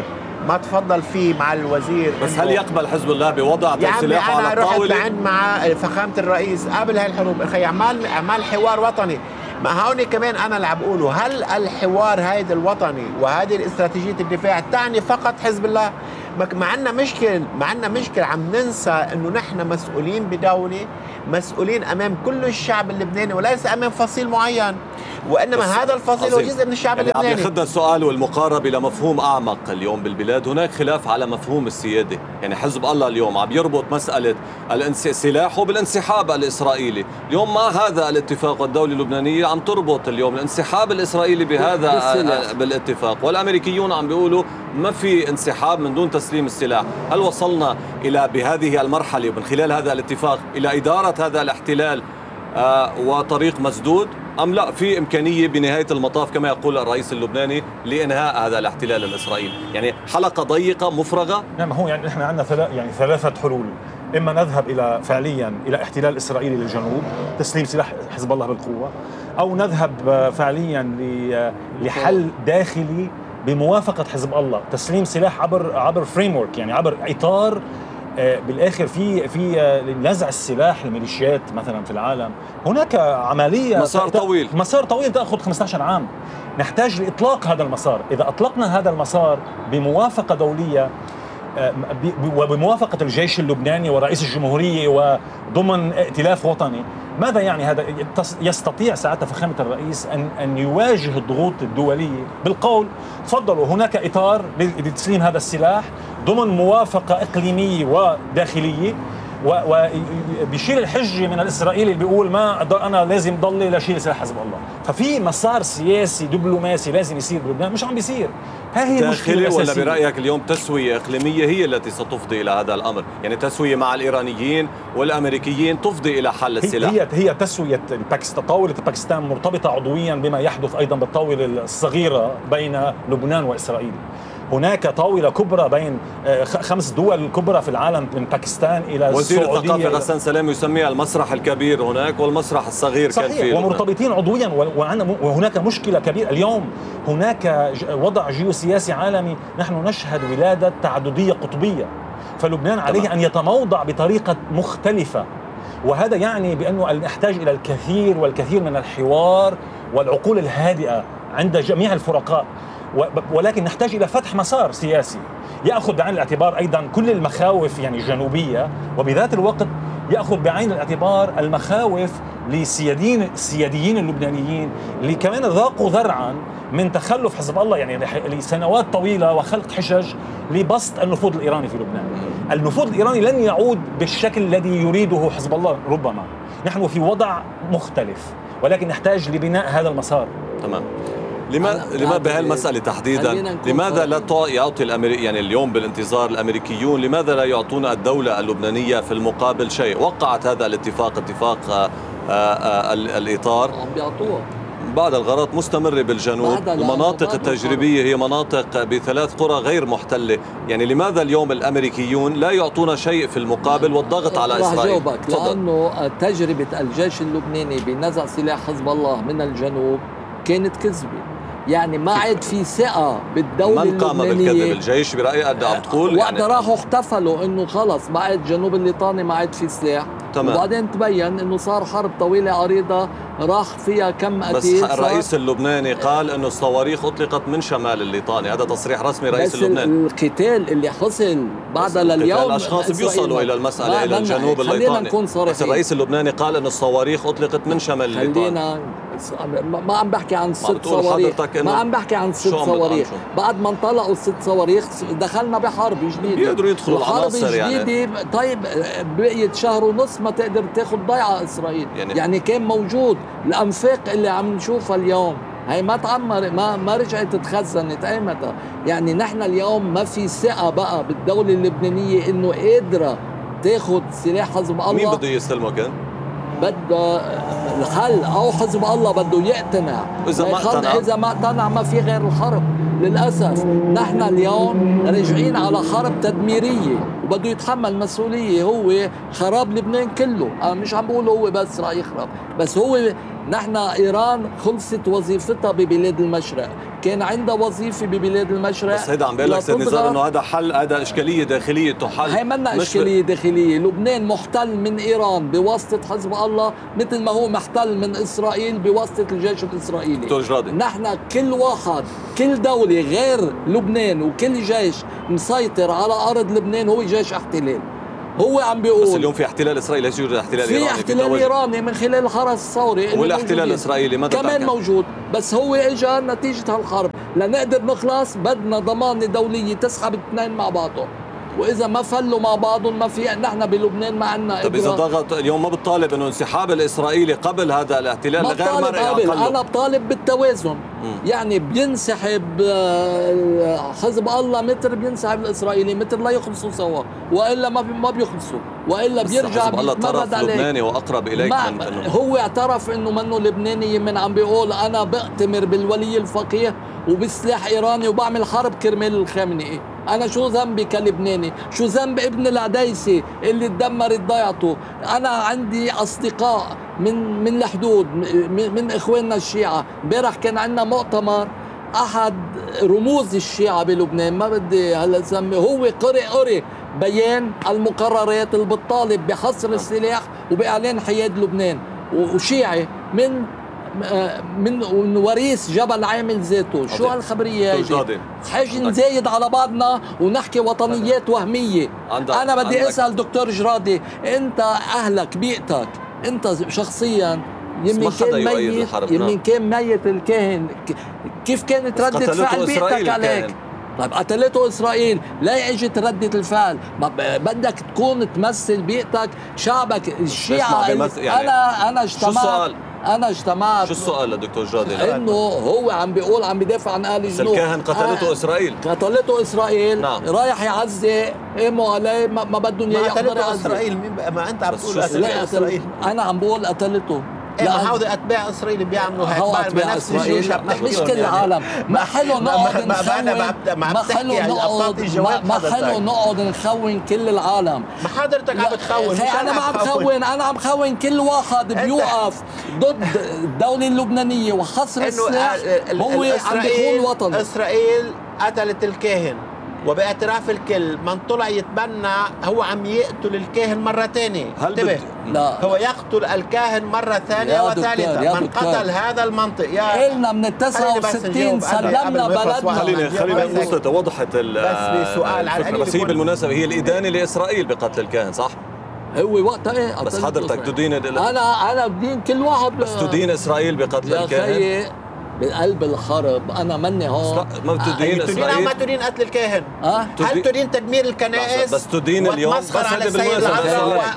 ما تفضل فيه مع الوزير. بس هل يقبل حزب الله بوضع سلاحه على الطاولة؟ أنا رحت مع فخامة الرئيس قبل هالحروب، أخي أعمال أعمال حوار وطني. ما هون كمان أنا اللي عم بقوله، هل الحوار هيدا الوطني وهذه الاستراتيجية الدفاع تعني فقط حزب الله؟ ما عندنا مشكل ما عندنا مشكل عم ننسى انه نحن مسؤولين بدولة، مسؤولين امام كل الشعب اللبناني وليس امام فصيل معين، وانما هذا الفصيل هو جزء من الشعب يعني اللبناني. عم ياخذنا السؤال والمقاربة الى مفهوم اعمق اليوم بالبلاد. هناك خلاف على مفهوم السيادة، يعني حزب الله اليوم عم يربط مسألة سلاحه بالانسحاب الاسرائيلي. اليوم مع هذا الاتفاق والدولة اللبنانية عم تربط اليوم الانسحاب الاسرائيلي بهذا بالاتفاق، والامريكيون عم بيقولوا ما في انسحاب من دون تسليم السلاح. هل وصلنا إلى بهذه المرحلة ومن خلال هذا الاتفاق إلى إدارة هذا الاحتلال آه وطريق مسدود، أم لا في إمكانية بنهاية المطاف كما يقول الرئيس اللبناني لإنهاء هذا الاحتلال الإسرائيلي؟ يعني حلقة ضيقة مفرغة. نعم، هو يعني إحنا عندنا ثلاث يعني ثلاثة حلول. إما نذهب إلى فعليا إلى احتلال إسرائيلي للجنوب، تسليم سلاح حزب الله بالقوة، أو نذهب فعليا لحل داخلي بموافقة حزب الله، تسليم سلاح عبر عبر فريمورك، يعني عبر إطار بالاخر في في نزع السلاح للميليشيات مثلا في العالم. هناك عمليه مسار طويل مسار طويل تاخذ خمسة عشر عام. نحتاج لاطلاق هذا المسار. اذا اطلقنا هذا المسار بموافقه دوليه وبموافقه الجيش اللبناني ورئيس الجمهوريه وضمن ائتلاف وطني، ماذا يعني هذا؟ يستطيع ساعتها فخامة الرئيس أن أن يواجه الضغوط الدولية بالقول تفضلوا هناك إطار لتسليم هذا السلاح ضمن موافقة إقليمية وداخلية، وبيشيل الحجة من الإسرائيلي اللي بيقول ما أنا لازم ضلي لشيل سلاح حزب الله. ففي مسار سياسي دبلوماسي لازم يصير بلبنان، مش عم بيصير. ها هي داخلي ولا برأيك اليوم تسوية إقليمية هي التي ستفضي إلى هذا الأمر؟ يعني تسوية مع الإيرانيين والأمريكيين تفضي إلى حل السلاح؟ هي هي تسوية باكستان. طاولة باكستان مرتبطة عضويا بما يحدث أيضا بالطاولة الصغيرة بين لبنان وإسرائيل. هناك طاولة كبرى بين خمس دول كبرى في العالم من باكستان إلى وزير السعودية. وزير الثقافة غسان سلام يسميها المسرح الكبير هناك والمسرح الصغير. صحيح. كان فيه ومرتبطين عضويا، وهناك مشكلة كبيرة اليوم. هناك وضع جيوسياسي عالمي، نحن نشهد ولادة تعددية قطبية، فلبنان عليه أن يتموضع بطريقة مختلفة، وهذا يعني بأنه نحتاج إلى الكثير والكثير من الحوار والعقول الهادئة عند جميع الفرقاء، ولكن نحتاج إلى فتح مسار سياسي يأخذ بعين الاعتبار أيضا كل المخاوف يعني الجنوبية، وبذات الوقت يأخذ بعين الاعتبار المخاوف للسياديين السياديين اللبنانيين اللي كمان ذاقوا ذرعا من تخلف حزب الله يعني لسنوات طويلة وخلق حجج لبسط النفوذ الإيراني في لبنان. النفوذ الإيراني لن يعود بالشكل الذي يريده حزب الله ربما. نحن في وضع مختلف، ولكن نحتاج لبناء هذا المسار. تمام. لما لما بهالمسألة تحديدا لماذا لا يعطي الأمريكي يعني اليوم بالانتظار الأمريكيون لماذا لا يعطون الدولة اللبنانية في المقابل شيء؟ وقعت هذا الاتفاق اتفاق آآ آآ الإطار بعد الغارات مستمرة بالجنوب. المناطق التجريبية هي مناطق بثلاث قرى غير محتلة، يعني لماذا اليوم الأمريكيون لا يعطون شيء في المقابل والضغط على إسرائيل؟ لأنه تجربة الجيش اللبناني بنزع سلاح حزب الله من الجنوب كانت كذبة، يعني ما عاد في ثقة بالدولة من قام اللبنانية. بالكذب؟ الجيش برأيي قد عم تقول وقت يعني راحوا احتفلوا انه خلص ما عاد جنوب الليطاني ما عاد في سلاح. تمام. وبعدين تبين انه صار حرب طويلة عريضة راح فيها كم قتيل. بس الرئيس اللبناني قال انه الصواريخ اطلقت من شمال الليطاني، هذا تصريح رسمي رئيس اللبنان. القتال اللي حصل بعد لليوم الاشخاص بيوصلوا الى المسألة الى الجنوب الليطاني، بس الرئيس اللبناني قال انه الصواريخ اطلقت من شمال الليطاني. خلينا ما عم بحكي عن ست صواريخ، ما عم بحكي عن ست صواريخ. بعد ما انطلقوا الست صواريخ دخلنا بحرب جديدة، بيقدروا يدخلوا العناصر يعني. طيب بقيت شهر ونص ما تقدر تاخذ ضيعة اسرائيل، يعني, يعني كان موجود. الانفاق اللي عم نشوفها اليوم هي ما تعمر ما ما رجعت تخزنت ايمتى. يعني نحن اليوم ما في ثقة بقى بالدولة اللبنانية انه قادرة تاخذ سلاح حزب الله. مين بده يستلمه كان؟ بده الحل او حزب الله بده يقتنع. اذا ما اقتنع اذا ما اقتنع ما في غير الحرب. للأسف نحن اليوم راجعين على حرب تدميرية وبده يتحمل مسؤولية. هو خراب لبنان كله. أنا مش عم بقول هو بس رح يخرب، بس هو نحن إيران خلصت وظيفتها ببلاد المشرق، كان عندها وظيفة ببلاد المشرق. بس هيدا عم بيقول لك سيد نزار انه هذا حل، هذا اشكالية داخلية تحل. هي منا اشكالية داخلية. لبنان محتل من ايران بواسطة حزب الله مثل ما هو محتل من اسرائيل بواسطة الجيش الاسرائيلي. دكتور جرادي، نحن كل واحد، كل دولة غير لبنان وكل جيش مسيطر على ارض لبنان هو جيش احتلال. هو عم بيقول بس اليوم في احتلال اسرائيلي، ليش يوجد احتلال في ايراني؟ احتلال في ايراني من خلال الحرس الثوري والاحتلال الاسرائيلي ماذا كمان تعني؟ موجود، بس هو اجى نتيجة هالحرب. لنقدر نخلص بدنا ضمانة دولية تسحب الاثنين مع بعضهم، واذا ما فلوا مع بعضهم ما في. نحن بلبنان ما عندنا. طيب اذا ضغط اليوم ما بتطالب انه انسحاب الاسرائيلي قبل هذا الاحتلال غير مرئي قبل. عن انا بطالب بالتوازن. مم. يعني بينسحب حزب الله متر، بينسحب الاسرائيلي متر، لا يخلصوا سوا، والا ما ما بيخلصوا، والا بيرجع حزب الله طرف لبناني واقرب اليك من انه هو اعترف انه منه لبناني. من عم بيقول انا بأتمر بالولي الفقيه وبسلاح ايراني وبعمل حرب كرمال الخامنئي. انا شو ذنبي كلبناني؟ شو ذنب ابن العديسي اللي تدمرت ضيعته؟ انا عندي اصدقاء من من الحدود، من, من اخواننا الشيعة. امبارح كان عندنا مؤتمر احد رموز الشيعة بلبنان، ما بدي هلا اسمي، هو قرئ قرئ بيان المقررات اللي بتطالب بحصر السلاح وباعلان حياد لبنان، وشيعي من من وريث جبل عامل ذاته. شو هالخبريه هيدي؟ حاجه نزايد على بعضنا ونحكي وطنيات وهميه. انا بدي عندك. اسال دكتور جرادي، انت اهلك بيئتك انت شخصيا يمين كان ميت، يمين كان ميت الكاهن، كيف كانت ردة فعل بيئتك عليك؟ طيب قتلته اسرائيل، لا اجت ردة الفعل؟ ما بدك تكون تمثل بيئتك، شعبك الشيعة. يعني انا انا اجتمعت انا اجتمعت. شو السؤال لدكتور جرادي؟ انه هو عم بيقول عم بيدافع عن اهل الجنوب. الكاهن قتلته آه اسرائيل، قتلته اسرائيل. نعم. رايح يعزي قاموا عليه، ما, ما بدهم اياه يحضر قتلته اسرائيل. مين ما انت عم تقول قتلته اسرائيل؟ انا عم بقول قتلته. لا هودي اتباع اسرائيل بيعملوا هيك بنفس الجيوش. مش كل العالم. ما حلو نقعد نخون، ما حلو نقعد ما حلو نقعد نخون كل العالم. ما حضرتك عم بتخون. انا ما عم بخون، انا عم بخون كل واحد بيوقف ضد الدولة اللبنانية وحصر السلاح هو عم بيخون وطن. اسرائيل قتلت الكاهن وباعتراف الكل، من طلع يتبنى هو عم يقتل الكاهن مرة ثانية. انتبه، لا هو يقتل الكاهن مرة ثانية وثالثة. من قتل هذا المنطق يا قلنا من التسعة وستين سلمنا بلدنا. خلينا خلينا وصلت وضحت بسؤال على بس هي بالمناسبة هي الإدانة لإسرائيل بقتل الكاهن صح؟ هو وقتها ايه؟ بس حضرتك تدين انا انا بدين كل واحد، بس تدين إسرائيل بقتل الكاهن بقلب الحرب. انا مني هون. ما تدين آه اسرائيل او ما تدين قتل الكاهن؟ أه؟ هل تدين تدمير الكنائس؟ بس تدين اليوم بس على السيد العذراء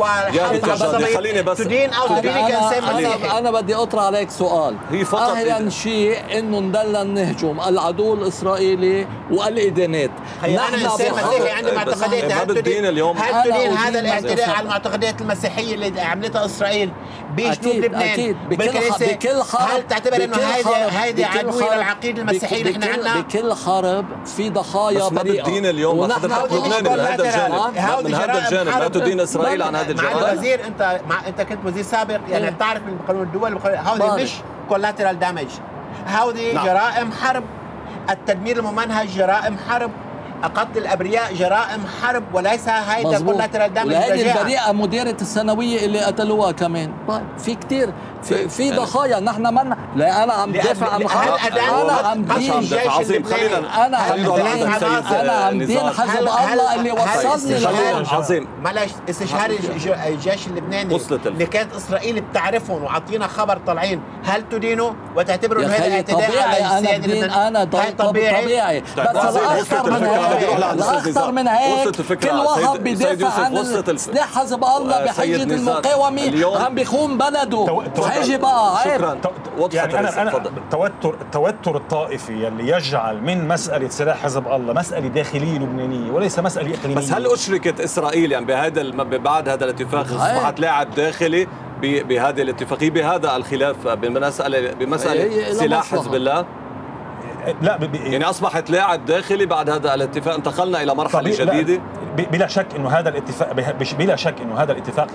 وحرب خليني بس تدين او تدين كنسان مسيحي؟ انا بدي اطرح عليك سؤال. هي فقط اهلا شيء انه نضل نهجم العدو الاسرائيلي والادانات. انا انسان مسيحي عندي معتقداتي. هل تدين اليوم هل تدين هذا الاعتداء على المعتقدات المسيحيه اللي عملتها اسرائيل بجنوب لبنان بالكنيسه؟ بكل حرب. هل تعتبر انه هذه هذه عدوية للعقيدة المسيحية نحن عنا؟ بكل حرب في ضحايا بريئة. بس ما بتدين اليوم حضرتك لبناني من هذا الجانب، من هذا الجانب لا تدين اسرائيل عن هذا الجانب. مع الوزير انت مع انت كنت وزير سابق، يعني بتعرف من قانون الدول هذه مش كولاترال دامج، هذه جرائم حرب. التدمير الممنهج جرائم حرب، قتل الابرياء جرائم حرب، وليس هيدا كولاترال دامج. وهذه البريئة مديرة الثانوية اللي قتلوها كمان. طيب في كتير في في ضحايا. نحن من لا انا عم بدافع عن انا عم بدين عظيم. خلينا انا عم انا عم بدين حزب الله اللي وصلني عظيم. معلش استشهاد الجيش اللبناني اللي كانت اسرائيل بتعرفهم وعطينا خبر طالعين، هل تدينوا وتعتبروا انه هذا اعتداء على السيادة اللبنانية؟ انا طبيعي. بس الاخطر من هيك الاخطر من هيك كل واحد بيدافع عن سلاح حزب الله بحجة المقاومة عم بيخون بلده. هيجي بقى عيب. يعني انا انا التوتر التوتر الطائفي اللي يجعل من مساله سلاح حزب الله مساله داخليه لبنانيه وليس مساله اقليميه. بس هل اشركت اسرائيل يعني بهذا بعد هذا الاتفاق اصبحت لاعب داخلي بهذه الاتفاقيه بهذا الخلاف بمساله بمساله سلاح حزب الله؟ لا ب... يعني أصبحت لاعب داخلي بعد هذا الاتفاق، انتقلنا إلى مرحلة جديدة. بلا شك انه هذا الاتفاق بلا شك انه هذا الاتفاق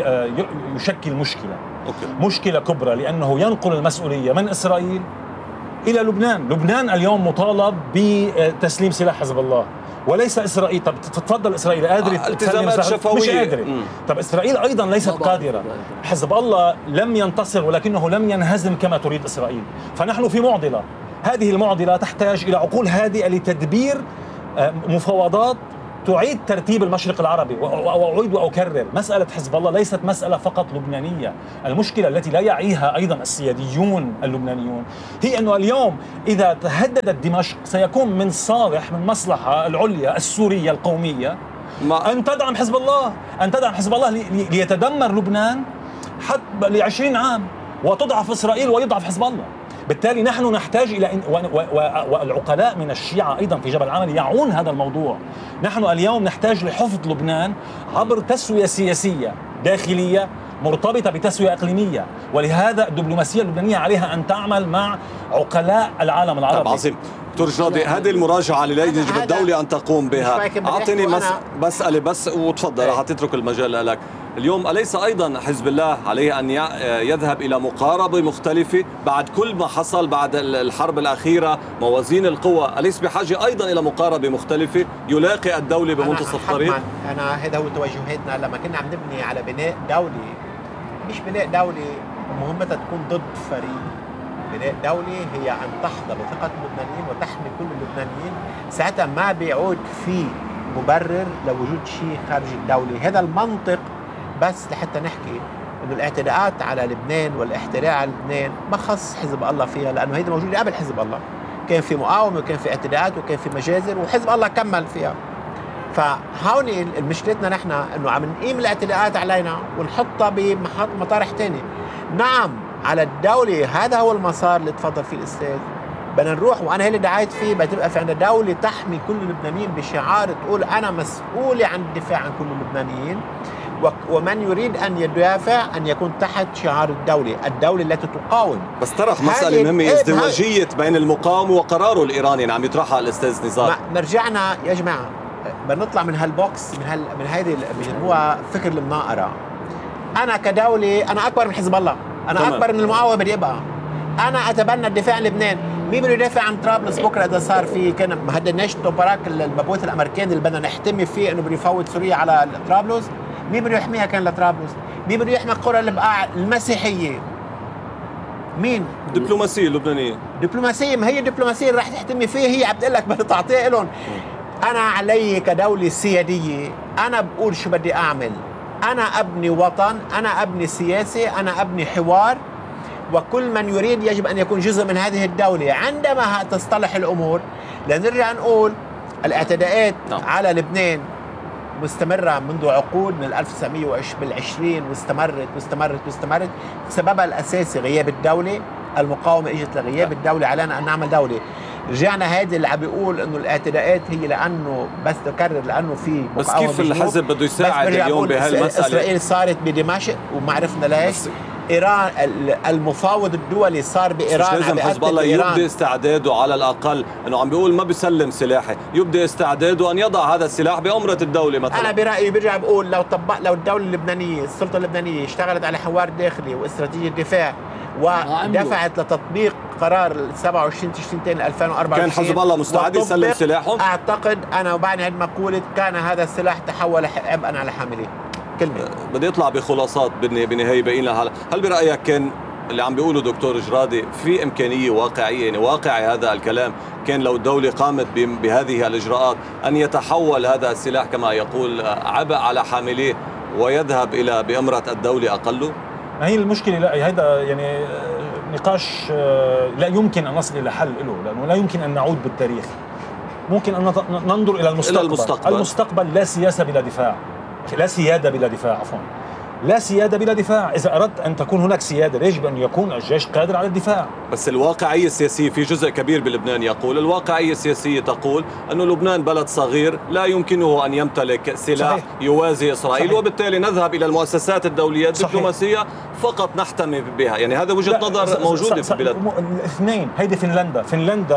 يشكل مشكله أوكي. مشكله كبرى، لانه ينقل المسؤوليه من اسرائيل الى لبنان. لبنان اليوم مطالب بتسليم سلاح حزب الله وليس اسرائيل. طب تتفضل اسرائيل قادره آه تسلم سلاح؟ مش قادره. طب اسرائيل ايضا ليست قادره. حزب الله لم ينتصر ولكنه لم ينهزم كما تريد اسرائيل، فنحن في معضله. هذه المعضله تحتاج الى عقول هادئه لتدبير مفاوضات تعيد ترتيب المشرق العربي. وأعيد وأكرر، مسألة حزب الله ليست مسألة فقط لبنانية. المشكلة التي لا يعيها أيضا السياديون اللبنانيون هي أنه اليوم إذا تهددت دمشق سيكون من صالح من مصلحة العليا السورية القومية ما أن تدعم حزب الله، أن تدعم حزب الله ليتدمر لبنان حتى لعشرين عام، وتضعف إسرائيل ويضعف حزب الله. بالتالي نحن نحتاج إلى إن والعقلاء من الشيعة أيضا في جبل العمل يعون هذا الموضوع. نحن اليوم نحتاج لحفظ لبنان عبر تسوية سياسية داخلية مرتبطة بتسوية إقليمية، ولهذا الدبلوماسية اللبنانية عليها أن تعمل مع عقلاء العالم العربي. طب عظيم. دكتور جرادي، هذه المراجعة اللي يجب الدولة أن تقوم بها، أعطيني مس... مسألة بس وتفضل، راح تترك المجال لك. اليوم أليس أيضا حزب الله عليه أن يذهب إلى مقاربة مختلفة بعد كل ما حصل بعد الحرب الأخيرة، موازين القوى، أليس بحاجة أيضا إلى مقاربة مختلفة يلاقي الدولة بمنتصف الطريق؟ أنا هذا هو توجهاتنا لما كنا عم نبني على بناء دولة، مش بناء دولة مهمتها تكون ضد فريق. بناء دولة هي أن تحظى بثقة اللبنانيين وتحمي كل اللبنانيين، ساعتها ما بيعود في مبرر لوجود شيء خارج الدولة. هذا المنطق بس لحتى نحكي انه الاعتداءات على لبنان والاحتلال على لبنان ما خص حزب الله فيها، لانه هيدي موجوده قبل حزب الله. كان في مقاومه وكان في اعتداءات وكان في مجازر وحزب الله كمل فيها. فهون مشكلتنا نحن انه عم نقيم الاعتداءات علينا ونحطها بمحط مطارح ثانيه. نعم على الدوله، هذا هو المسار اللي تفضل فيه الاستاذ، بدنا نروح، وانا هي اللي دعيت فيه، بتبقى في عندنا دوله تحمي كل اللبنانيين بشعار تقول انا مسؤوله عن الدفاع عن كل اللبنانيين، ومن يريد أن يدافع أن يكون تحت شعار الدولة، الدولة التي تقاوم. بس طرح مسألة مهمة، ازدواجية بين المقاومة وقراره الإيراني، عم يطرحها الأستاذ نزار. نرجعنا يا جماعة، بنطلع من هالبوكس، من هال من هذه من هو فكر المناقرة. أنا كدولة أنا أكبر من حزب الله، أنا طبعا. أكبر من المعاومة بدي أبقى. أنا أتبنى الدفاع عن لبنان. مين بده يدافع عن طرابلس بكره اذا صار في كان ما هددناش توبراك المبعوث الامريكاني اللي بدنا نحتمي فيه انه بده يفوت سوريا على طرابلس؟ مين بده يحميها كان لطرابلس؟ مين بده يحمي القرى البقاع المسيحيه؟ مين؟ دبلوماسيه لبنانيه. دبلوماسيه، ما هي الدبلوماسيه اللي رح تحتمي فيه، هي عم تقول لك بدها تعطيها لهم. انا علي كدوله سياديه، انا بقول شو بدي اعمل. انا ابني وطن، انا ابني سياسه، انا ابني حوار، وكل من يريد يجب ان يكون جزء من هذه الدوله. عندما تصطلح الامور لنرجع نقول الاعتداءات no. على لبنان مستمرة منذ عقود، من ألف وتسعمية وعشرين واستمرت واستمرت واستمرت. سببها الأساسي غياب الدولة، المقاومة اجت لغياب الدولة، علينا أن نعمل دولة. رجعنا هذا اللي عم بيقول إنه الاعتداءات هي لأنه بس تكرر لأنه في بس كيف الحزب بده يساعد اليوم بهالمسألة؟ إسرائيل صارت بدمشق وما عرفنا ليش. إيران المفاوض الدولي صار بإيران. لازم حزب الله يبدأ استعداده على الأقل، إنه عم بيقول ما بيسلم سلاحي، يبدأ استعداده أن يضع هذا السلاح بأمرة الدولة مثلا. أنا برأيي برجع بقول لو طبق لو الدولة اللبنانية السلطة اللبنانية اشتغلت على حوار داخلي واستراتيجية دفاع ودفعت لتطبيق قرار سبعة وعشرين تشرين الثاني ألفين وأربعة وعشرين، كان حزب الله مستعد يسلم سلاحهم؟ أعتقد أنا وبعني هذه المقولة كان هذا السلاح تحول عبئا على حامليه. كلمة بدي يطلع بخلاصات بنهاية بقينا هلا. هل برأيك كان اللي عم بيقوله دكتور جرادي في إمكانية واقعية، يعني واقعي هذا الكلام، كان لو الدولة قامت بهذه الإجراءات أن يتحول هذا السلاح كما يقول عبء على حامليه ويذهب إلى بأمرة الدولة أقله؟ ما هي المشكلة؟ لا هذا يعني نقاش لا يمكن أن نصل إلى حل له، لأنه لا يمكن أن نعود بالتاريخ. ممكن أن ننظر إلى المستقبل. إلى المستقبل. المستقبل لا سياسة بلا دفاع، لا سيادة بلا دفاع، عفوا لا سيادة بلا دفاع. إذا أردت أن تكون هناك سيادة يجب أن يكون الجيش قادر على الدفاع. بس الواقعية السياسية في جزء كبير بلبنان يقول، الواقعية السياسية تقول أن لبنان بلد صغير لا يمكنه أن يمتلك سلاح صحيح. يوازي إسرائيل، صحيح. وبالتالي نذهب إلى المؤسسات الدولية الدبلوماسية فقط نحتمي بها. يعني هذا وجهة نظر موجودة في البلاد. الاثنين. هيدي فنلندا، فنلندا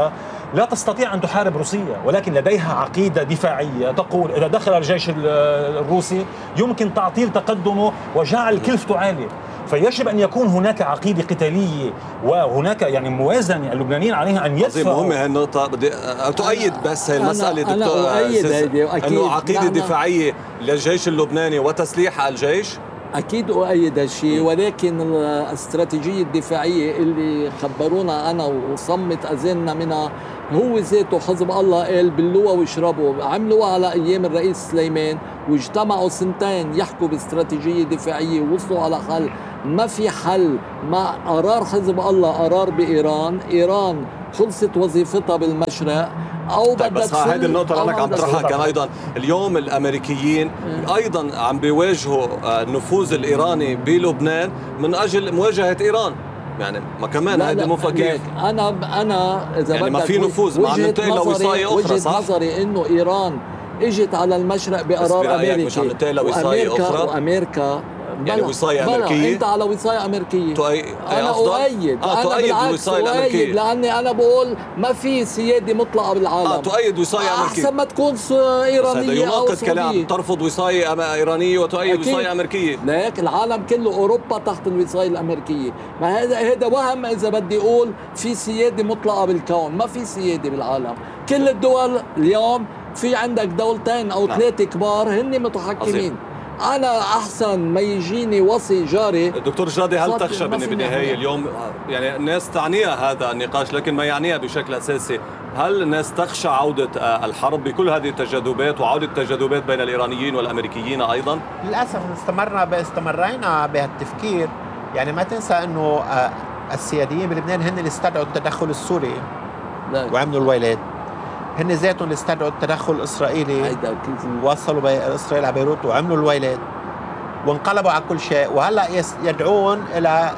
لا تستطيع أن تحارب روسيا، ولكن لديها عقيدة دفاعية تقول إذا دخل الجيش الروسي يمكن تعطيل تقدمه وجعل كلفته عالية. فيجب أن يكون هناك عقيدة قتالية وهناك يعني موازنة. اللبنانيين عليها أن يدفعوا. مهمة هالنقطة. بدي تؤيد بس هي المسألة أنا دكتور أنا أؤيد هذه أنه عقيدة دفاعية للجيش اللبناني وتسليح الجيش. أكيد أؤيد هالشيء، ولكن الاستراتيجية الدفاعية اللي خبرونا أنا وصمت أذاننا منها هو ذاته حزب الله قال بلوها واشربوا. عملوها على أيام الرئيس سليمان واجتمعوا سنتين يحكوا باستراتيجية دفاعية ووصلوا على حل. ما في حل مع قرار حزب الله، قرار بإيران. إيران خلصت وظيفتها بالمشرق أو طيب بس هذه النقطة اللي أنك عم تطرحها كان أيضا اليوم الأمريكيين أيضا عم بيواجهوا النفوذ الإيراني بلبنان من أجل مواجهة إيران. يعني ما كمان هذه مفاجأة. أنا أنا إذا يعني ما في نفوذ مع ننتقل لوصاية أخرى صح؟ وجهة نظري إنه إيران إجت على المشرق بقرار أمريكي وأمريكا وأمريكا يعني وصاية أمريكية. أنت على وصاية أمريكية. تؤي... أنا أؤيد. آه أنا تؤيد الوصاية الأمريكية لأني أنا بقول ما في سيادة مطلقة بالعالم. آه تؤيد وصاية أمريكية أحسن ما تكون إيرانية أو سعودية. كلام ترفض وصاية إيرانية وتؤيد وصاية أمريكية. ليك العالم كله أوروبا تحت الوصاية الأمريكية. ما هذا هذا وهم إذا بدي أقول في سيادة مطلقة بالكون. ما في سيادة بالعالم. كل الدول اليوم في عندك دولتين أو نعم. ثلاثة كبار هن متحكمين. عظيم. أنا أحسن ما يجيني وصي جاري. دكتور جادي هل تخشى بالنهاية اليوم يعني الناس تعنيها هذا النقاش لكن ما يعنيها بشكل أساسي، هل الناس تخشى عودة الحرب بكل هذه التجاذبات وعودة التجاذبات بين الإيرانيين والأمريكيين أيضا؟ للأسف استمرنا استمرينا بهالتفكير. يعني ما تنسى أنه السياديين بلبنان هن اللي استدعوا التدخل السوري لا. وعملوا الويلات. هن ذاتهم اللي استدعوا التدخل الإسرائيلي ووصلوا بي... إسرائيل على بيروت وعملوا الويلات وانقلبوا على كل شيء. وهلأ يدعون إلى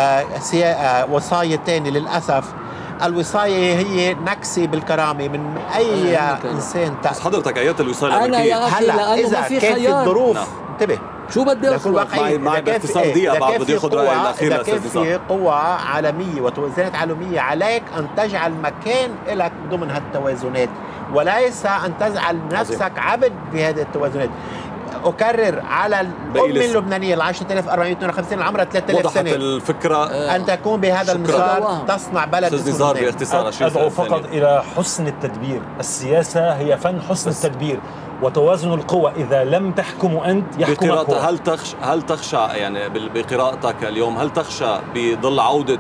سيا... وصاية تانية. للأسف الوصاية هي نكسة بالكرامة من أي إنسان. بس حضرتك آيات الوصاية الأمريكية هلأ إذا كانت الظروف نعم. انتبه شو بدي اقول معي باختصار دقيقة بعد بدي اخذ رأيي الأخير. إذا كان في قوة عالمية وتوازنات عالمية عليك أن تجعل مكان لك ضمن هالتوازنات وليس أن تجعل نفسك عبد بهذه التوازنات. أكرر على الأم اللبنانية ال عشرة آلاف وأربعمائة واثنين وخمسين العمر ثلاثة آلاف سنة وضحت الفكرة أن تكون بهذا المسار تصنع بلد. أستاذ نزار باختصار أدعو فقط إلى حسن التدبير. السياسة هي فن حسن التدبير وتوازن القوى. إذا لم تحكم أنت يحكمك هو. هل تخشى هل تخشى يعني بقراءتك اليوم هل تخشى بظل عودة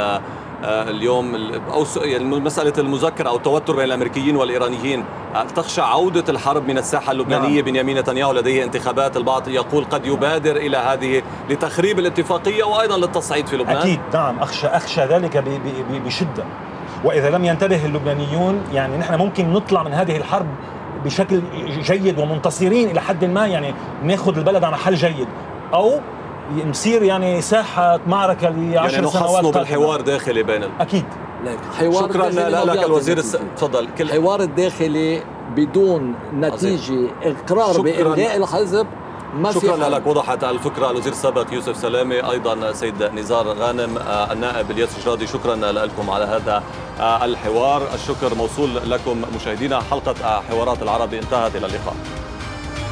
اليوم أو يعني مسألة المذكرة أو التوتر بين الأمريكيين والإيرانيين، تخشى عودة الحرب من الساحة اللبنانية؟ نعم. بنيامين نتنياهو لديه انتخابات، البعض يقول قد يبادر إلى هذه لتخريب الاتفاقية وأيضا للتصعيد في لبنان. أكيد نعم أخشى أخشى ذلك بشدة. وإذا لم ينتبه اللبنانيون يعني نحن ممكن نطلع من هذه الحرب بشكل جيد ومنتصرين إلى حد ما، يعني ناخذ البلد على حل جيد، أو نصير يعني ساحة معركة لعشر يعني سنوات قادمة. بالحوار داخلي بين ال... أكيد. شكرا لك الوزير الس... تفضل. كل الحوار الداخلي بدون نتيجة إقرار بإلغاء الحزب ما شكرا في. لك. وضحت الفكرة الوزير السابق يوسف سلامة، أيضا سيد نزار غانم النائب الياس جرادي. شكرا لكم على هذا الحوار. الشكر موصول لكم مشاهدينا. حلقة حوارات العربي انتهت. إلى اللقاء.